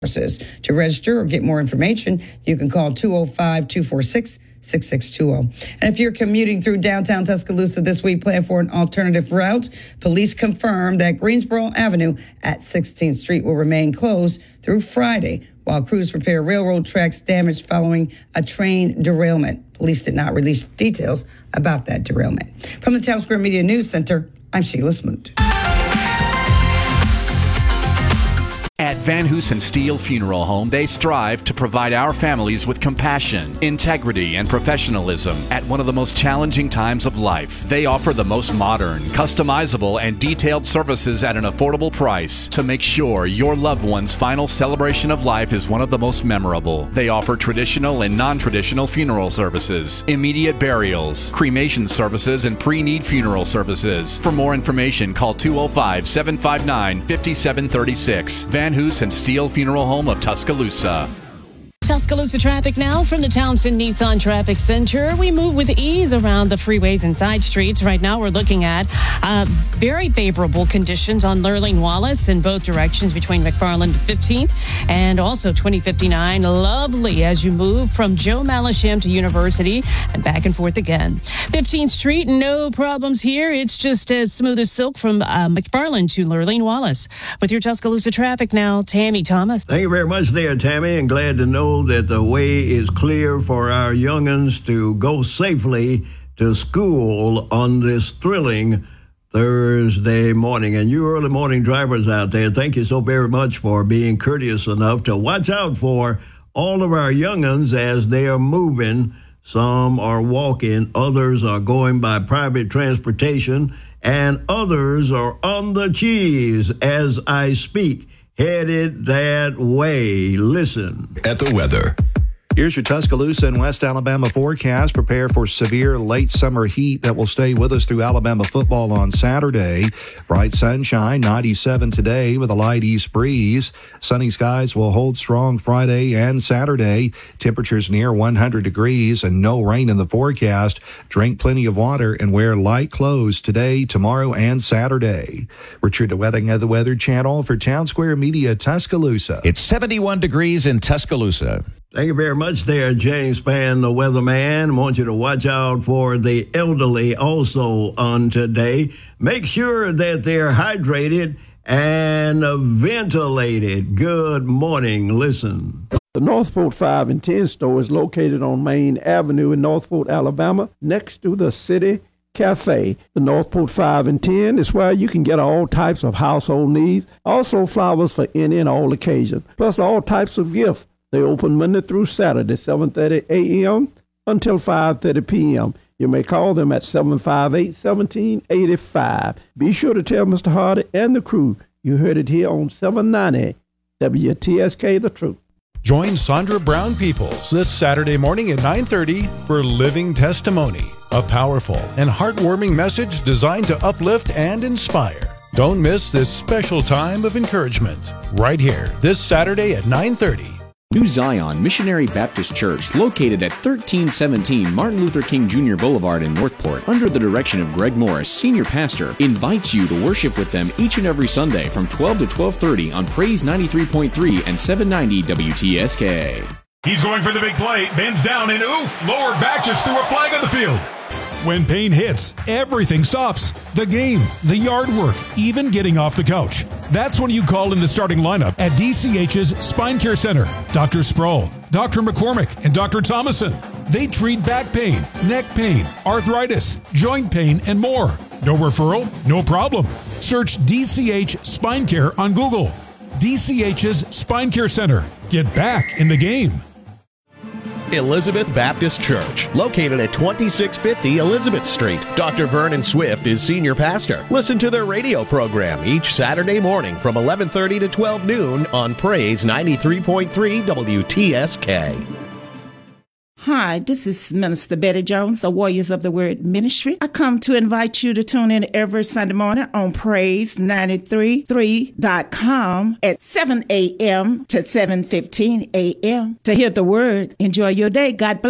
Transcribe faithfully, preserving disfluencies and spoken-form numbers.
To register or get more information, you can call two oh five, two four six, six six two oh. And if you're commuting through downtown Tuscaloosa this week, plan for an alternative route. Police confirm that Greensboro Avenue at sixteenth Street will remain closed through Friday while crews repair railroad tracks damaged following a train derailment. Police did not release details about that derailment. From the Town Square Media News Center, I'm Sheila Smoot. At Van Hoosen Steel Funeral Home, they strive to provide our families with compassion, integrity, and professionalism at one of the most challenging times of life. They offer the most modern, customizable, and detailed services at an affordable price to make sure your loved one's final celebration of life is one of the most memorable. They offer traditional and non-traditional funeral services, immediate burials, cremation services, and pre-need funeral services. For more information, call two oh five, seven five nine, five seven three six. Van and Steel Funeral Home of Tuscaloosa. Tuscaloosa traffic now from the Townsend Nissan Traffic Center. We move with ease around the freeways and side streets. Right now we're looking at uh, very favorable conditions on Lurleen Wallace in both directions between McFarland and fifteenth and also twenty fifty-nine. Lovely as you move from Joe Malisham to University and back and forth again. fifteenth Street, no problems here. It's just as smooth as silk from uh, McFarland to Lurleen Wallace. With your Tuscaloosa traffic now, Tammy Thomas. Thank you very much there, Tammy, and glad to know that the way is clear for our young'uns to go safely to school on this thrilling Thursday morning. And you early morning drivers out there, thank you so very much for being courteous enough to watch out for all of our young'uns as they are moving. Some are walking, others are going by private transportation, and others are on the cheese as I speak, headed that way. Listen. At the weather. Here's your Tuscaloosa and West Alabama forecast. Prepare for severe late summer heat that will stay with us through Alabama football on Saturday. Bright sunshine, ninety-seven today with a light east breeze. Sunny skies will hold strong Friday and Saturday. Temperatures near one hundred degrees and no rain in the forecast. Drink plenty of water and wear light clothes today, tomorrow, and Saturday. Richard DeWetting of the Weather Channel for Town Square Media, Tuscaloosa. It's seventy-one degrees in Tuscaloosa. Thank you very much there, James Spann, the weatherman. I want you to watch out for the elderly also on today. Make sure that they're hydrated and ventilated. Good morning. Listen. The Northport five and ten store is located on Main Avenue in Northport, Alabama, next to the City Cafe. The Northport five and ten is where you can get all types of household needs, also flowers for any and all occasions, plus all types of gifts. They open Monday through Saturday, seven thirty a.m. until five thirty p.m. You may call them at seven five eight, one seven eight five. Be sure to tell Mister Hardy and the crew you heard it here on seven ninety W T S K The Truth. Join Sandra Brown Peoples this Saturday morning at nine thirty for Living Testimony, a powerful and heartwarming message designed to uplift and inspire. Don't miss this special time of encouragement right here this Saturday at nine thirty. New Zion Missionary Baptist Church, located at thirteen seventeen Martin Luther King Junior Boulevard in Northport, under the direction of Greg Morris, Senior Pastor, invites you to worship with them each and every Sunday from twelve to twelve thirty on Praise ninety-three point three and seven ninety W T S K. He's going for the big play, bends down, and oof, lower back just threw a flag on the field. When pain hits, everything stops. The game, the yard work, even getting off the couch. That's when you call in the starting lineup at D C H's Spine Care Center. Doctor Sproul, Doctor McCormick, and Doctor Thomason. They treat back pain, neck pain, arthritis, joint pain, and more. No referral? No problem. Search D C H Spine Care on Google. D C H's Spine Care Center. Get back in the game. Elizabeth Baptist Church, located at twenty-six fifty Elizabeth Street. Doctor Vernon Swift is senior pastor. Listen to their radio program each Saturday morning from eleven thirty to twelve noon on Praise ninety-three point three W T S K. Hi, this is Minister Betty Jones, the Warriors of the Word Ministry. I come to invite you to tune in every Sunday morning on Praise ninety-three point three dot com at seven a.m. to seven fifteen a.m. to hear the Word. Enjoy your day. God bless.